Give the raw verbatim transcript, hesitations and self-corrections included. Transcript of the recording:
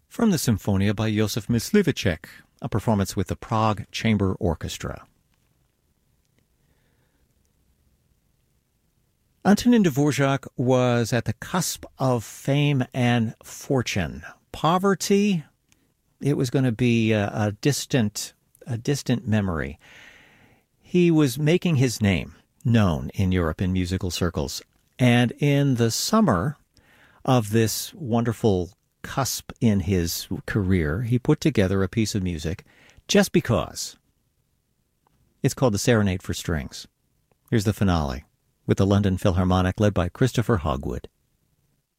From the Symphonia by Josef Myslivacek, a performance with the Prague Chamber Orchestra. Antonin Dvorak was at the cusp of fame and fortune. Poverty, it was going to be a, a distant, a distant memory. He was making his name known in Europe in musical circles. And in the summer of this wonderful cusp in his career, he put together a piece of music just because. It's called the Serenade for Strings. Here's the finale with the London Philharmonic led by Christopher Hogwood.